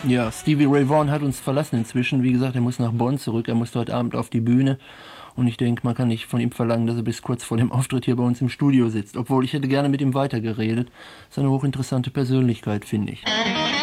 Ja, Stevie Ray Vaughan hat uns verlassen inzwischen. Wie gesagt, er muss nach Bonn zurück. Er musste heute Abend auf die Bühne. Und ich denke, man kann nicht von ihm verlangen, dass er bis kurz vor dem Auftritt hier bei uns im Studio sitzt. Obwohl, ich hätte gerne mit ihm weitergeredet. Ist eine hochinteressante Persönlichkeit, finde ich.